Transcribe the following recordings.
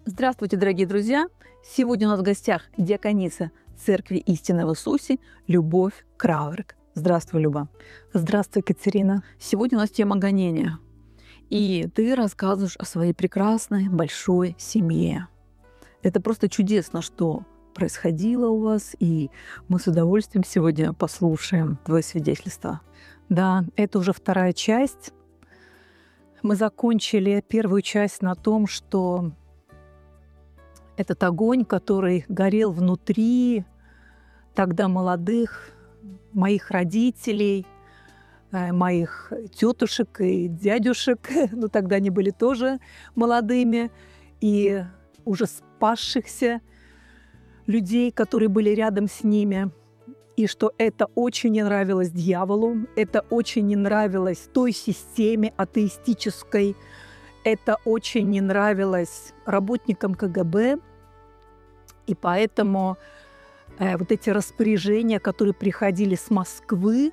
Здравствуйте, дорогие друзья! Сегодня у нас в гостях диакониса Церкви Истины в Иисусе Любовь Крауерг. Здравствуй, Люба. Здравствуй, Катерина. Сегодня у нас тема гонения. И ты рассказываешь о своей прекрасной большой семье. Это просто чудесно, что происходило у вас, и мы с удовольствием сегодня послушаем твое свидетельство. Да, это уже вторая часть. Мы закончили первую часть на том, что этот огонь, который горел внутри тогда молодых, моих родителей, моих тетушек и дядюшек, ну тогда они были тоже молодыми, и уже спасшихся людей, которые были рядом с ними, и что это очень не нравилось дьяволу, это очень не нравилось той системе атеистической, это очень не нравилось работникам КГБ, и поэтому вот эти распоряжения, которые приходили с Москвы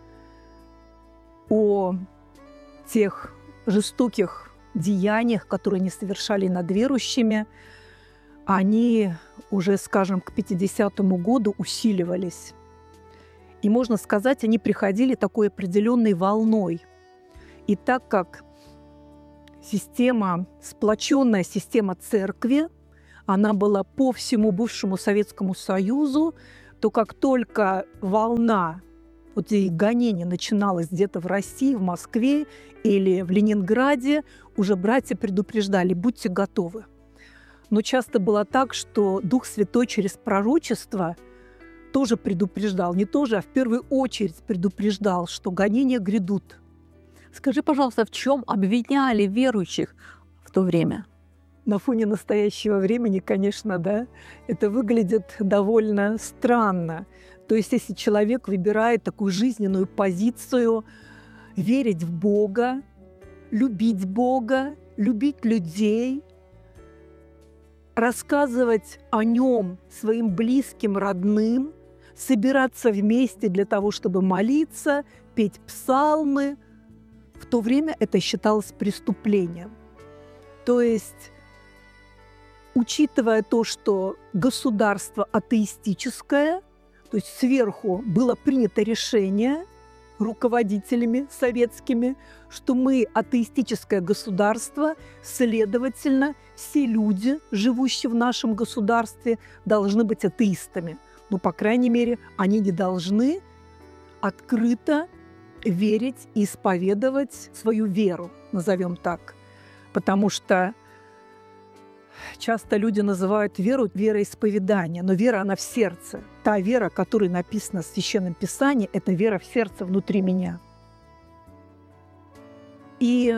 о тех жестоких деяниях, которые они совершали над верующими, они уже, скажем, к 50-му году усиливались. И, можно сказать, они приходили такой определенной волной. И так как сплоченная система церкви, она была по всему бывшему Советскому Союзу, то как только волна вот этих гонений начиналась где-то в России, в Москве или в Ленинграде, уже братья предупреждали: будьте готовы. Но часто было так, что Дух Святой через пророчество тоже предупреждал, не тоже, а в первую очередь предупреждал, что гонения грядут. Скажи, пожалуйста, в чем обвиняли верующих в то время? На фоне настоящего времени, конечно, да, это выглядит довольно странно. То есть если человек выбирает такую жизненную позицию верить в Бога, любить людей, рассказывать о Нем своим близким, родным, собираться вместе для того, чтобы молиться, петь псалмы, в то время это считалось преступлением. То есть, учитывая то, что государство атеистическое, то есть сверху было принято решение руководителями советскими, что мы атеистическое государство, следовательно, все люди, живущие в нашем государстве, должны быть атеистами. Ну, по крайней мере, они не должны открыто верить и исповедовать свою веру, назовем так. Потому что часто люди называют веру вероисповедание, но вера, она в сердце. Та вера, которая написана в Священном Писании, это вера в сердце внутри меня. И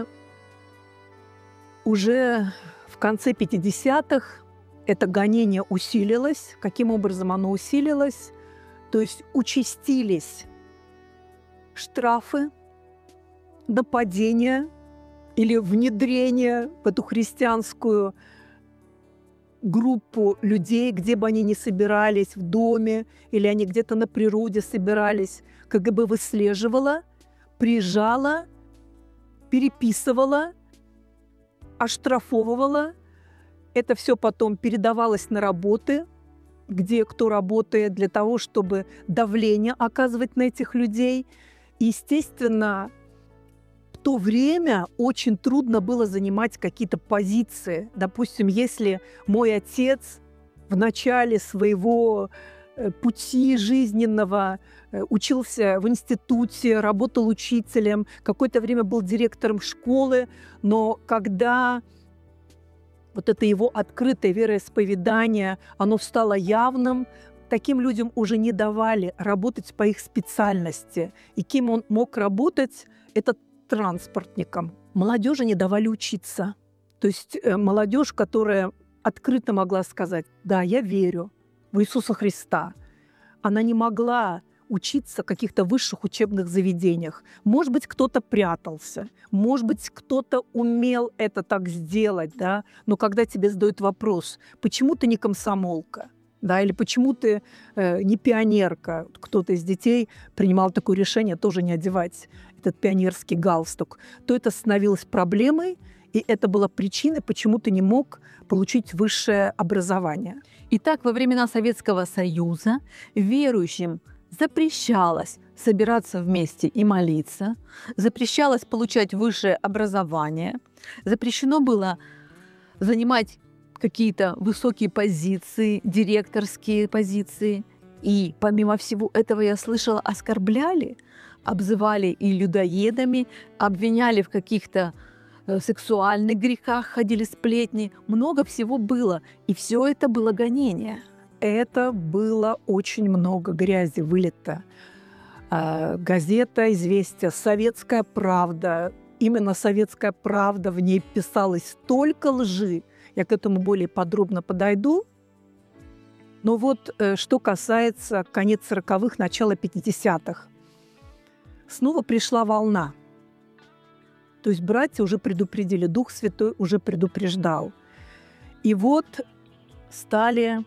уже в конце 50-х это гонение усилилось. Каким образом оно усилилось? То есть участились штрафы, нападения или внедрение в эту христианскую группу людей, где бы они ни собирались, в доме, или они где-то на природе собирались, КГБ выслеживала, приезжала, переписывала, оштрафовывала. Это все потом передавалось на работы, где кто работает, для того, чтобы давление оказывать на этих людей. И, естественно, в то время очень трудно было занимать какие-то позиции. Допустим, если мой отец в начале своего пути жизненного учился в институте, работал учителем, какое-то время был директором школы, но когда вот это его открытое вероисповедание, оно стало явным, таким людям уже не давали работать по их специальности. И кем он мог работать, это транспортником. Молодежи не давали учиться. То есть молодежь, которая открыто могла сказать: да, я верю в Иисуса Христа, она не могла учиться в каких-то высших учебных заведениях. Может быть, кто-то прятался, может быть, кто-то умел это так сделать, да? Но когда тебе задают вопрос: почему ты не комсомолка? Да, или почему ты не пионерка? Кто-то из детей принимал такое решение тоже не одевать этот пионерский галстук, то это становилось проблемой, И это была причина, почему ты не мог получить высшее образование. Итак, во времена Советского Союза верующим запрещалось собираться вместе и молиться, запрещалось получать высшее образование, запрещено было занимать какие-то высокие позиции, директорские позиции. И помимо всего этого, я слышала, оскорбляли, обзывали и людоедами, обвиняли в каких-то сексуальных грехах, ходили сплетни. Много всего было. И все это было гонение. Это было очень много грязи вылито. Газета «Известия», «Советская правда». Именно «Советская правда», в ней писалось столько лжи. Я к этому более подробно подойду. Но вот что касается конец 40-х, начала 50-х. Снова пришла волна. То есть братья уже предупредили, Дух Святой уже предупреждал. И вот стали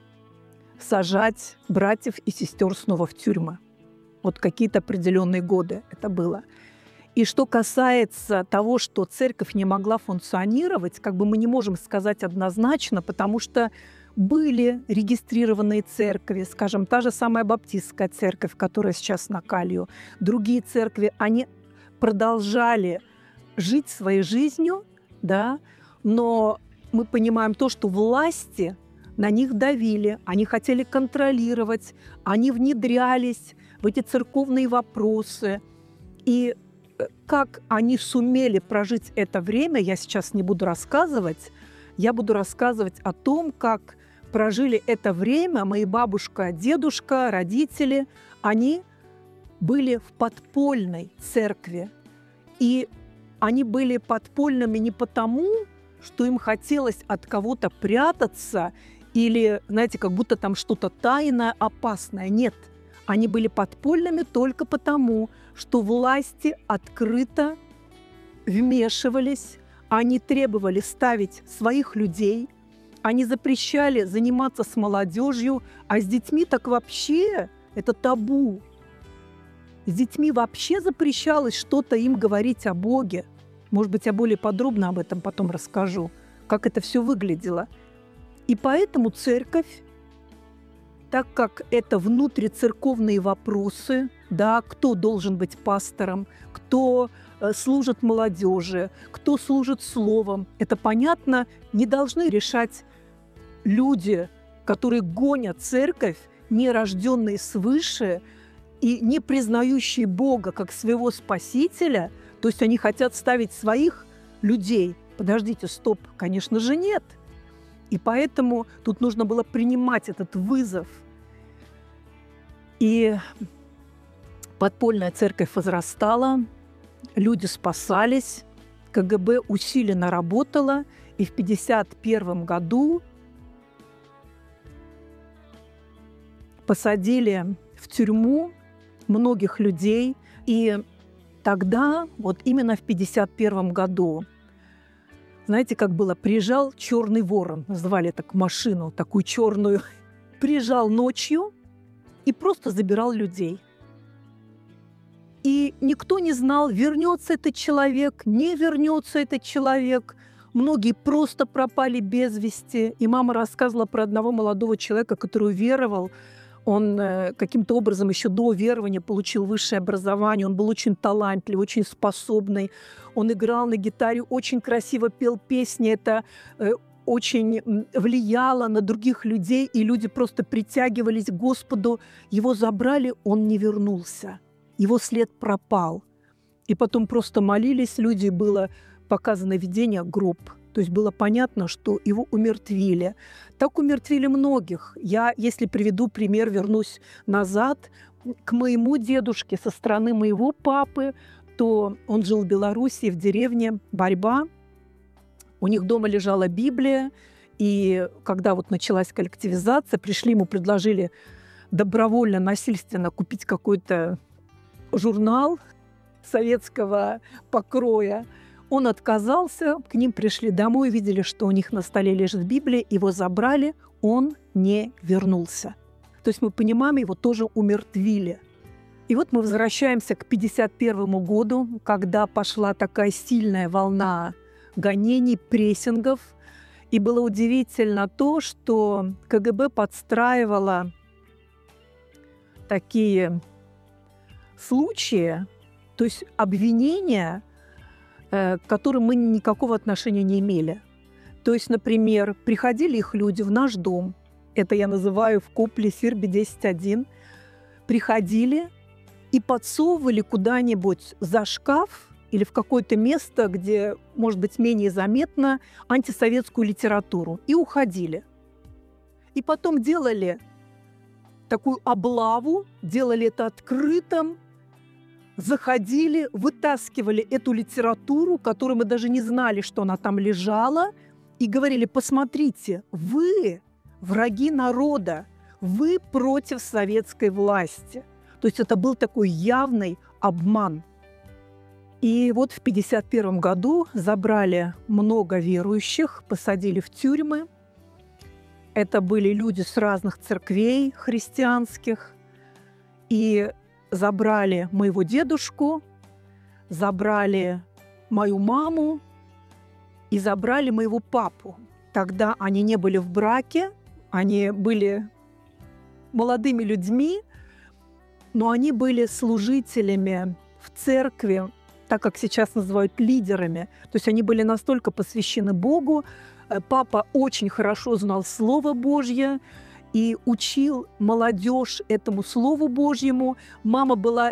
сажать братьев и сестер снова в тюрьмы. Вот какие-то определенные годы это было. И что касается того, что церковь не могла функционировать, как бы мы не можем сказать однозначно, потому что были регистрированные церкви, скажем, та же самая баптистская церковь, которая сейчас на Калью, другие церкви, они продолжали жить своей жизнью, да, но мы понимаем то, что власти на них давили, они хотели контролировать, они внедрялись в эти церковные вопросы. И как они сумели прожить это время, я сейчас не буду рассказывать. Я буду рассказывать о том, как прожили это время мои бабушка, дедушка, родители. Они были в подпольной церкви. И они были подпольными не потому, что им хотелось от кого-то прятаться или, знаете, как будто там что-то тайное, опасное. Нет. Они были подпольными только потому, что власти открыто вмешивались, они требовали ставить своих людей, они запрещали заниматься с молодежью, а с детьми так вообще это табу. С детьми вообще запрещалось что-то им говорить о Боге. Может быть, я более подробно об этом потом расскажу, как это все выглядело. И поэтому церковь, так как это внутрицерковные вопросы, да, кто должен быть пастором, кто служит молодежи, кто служит словом, это понятно, не должны решать люди, которые гонят церковь, не рожденные свыше и не признающие Бога как своего Спасителя, то есть они хотят ставить своих людей. Подождите, стоп, конечно же нет. И поэтому тут нужно было принимать этот вызов. И подпольная церковь возрастала, люди спасались, КГБ усиленно работала, и в 1951 году посадили в тюрьму многих людей. И тогда, вот именно в 1951 году, знаете, как было, приезжал черный ворон, называли так машину, такую черную, приезжал ночью и просто забирал людей. И никто не знал, вернется этот человек, не вернется этот человек. Многие просто пропали без вести. И мама рассказывала про одного молодого человека, который уверовал. Он каким-то образом еще до верования получил высшее образование. Он был очень талантливый, очень способный. Он играл на гитаре, очень красиво пел песни. Это очень влияло на других людей, и люди просто притягивались к Господу. Его забрали, он не вернулся. Его след пропал. И потом просто молились люди, было показано видение гроб. То есть было понятно, что его умертвили. Так умертвили многих. Я, если приведу пример, вернусь назад к моему дедушке со стороны моего папы, то он жил в Белоруссии, в деревне Борьба. У них дома лежала Библия, и когда вот началась коллективизация, пришли, ему предложили добровольно, насильственно купить какой-то журнал советского покроя. Он отказался, к ним пришли домой, видели, что у них на столе лежит Библия, его забрали, он не вернулся. То есть мы понимаем, его тоже умертвили. И вот мы возвращаемся к 1951 году, когда пошла такая сильная волна гонений, прессингов. И было удивительно то, что КГБ подстраивала такие случаи, то есть обвинения, к которым мы никакого отношения не имели. То есть, например, приходили их люди в наш дом, это я называю в Копле Сирби 10.1, приходили и подсовывали куда-нибудь за шкаф или в какое-то место, где, может быть, менее заметно, антисоветскую литературу, и уходили. И потом делали такую облаву, делали это открыто, заходили, вытаскивали эту литературу, которую мы даже не знали, что она там лежала, и говорили: посмотрите, вы враги народа, вы против советской власти. То есть это был такой явный обман. И вот в 1951 году забрали много верующих, посадили в тюрьмы. Это были люди с разных церквей христианских. И забрали моего дедушку, забрали мою маму и забрали моего папу. Тогда они не были в браке, они были молодыми людьми, но они были служителями в церкви, так как сейчас называют лидерами. То есть они были настолько посвящены Богу. Папа очень хорошо знал Слово Божье и учил молодежь этому Слову Божьему. Мама была